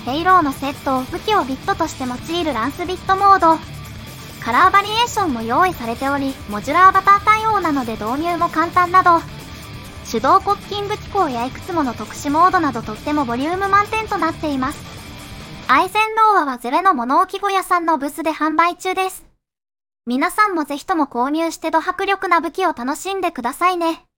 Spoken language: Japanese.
ヘイローのセットを武器をビットとして用いるランスビットモード。カラーバリエーションも用意されており、モジュラーバター対応なので導入も簡単など、手動コッキング機構やいくつもの特殊モードなどとってもボリューム満点となっています。アイゼンローアはゼレの物置小屋さんのブースで販売中です。皆さんもぜひとも購入してド迫力な武器を楽しんでくださいね。